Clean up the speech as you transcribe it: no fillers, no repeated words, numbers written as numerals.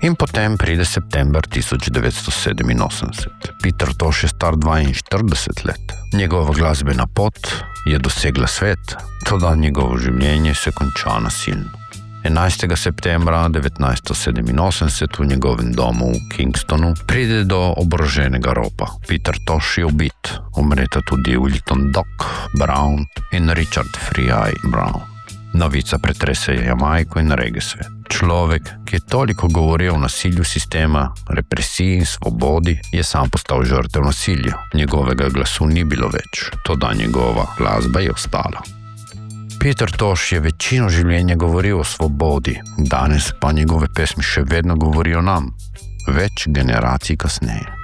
In potem pride september 1987. Peter Tosh je star 42 let. Njegova glasbena pot je dosegla svet, toda njegovo življenje se konča nasilno. 11. septembra 1987 v njegovem domu v Kingstonu pride do oboroženega ropa. Peter Tosh je ubit. Umreta tudi Wilton Doc Brown in Richard Free Eye Brown. Novica pretrese Jamajko in reggae svet. Človek, ki je toliko govoril o nasilju sistema, represiji in svobodi, je sam postal žrtev nasilja. Njegovega glasu ni bilo več, toda njegova glasba je ostala. Peter Tosh je večino življenja govoril o svobodi, danes pa njegove pesmi še vedno govorijo nam, več generacij kasneje.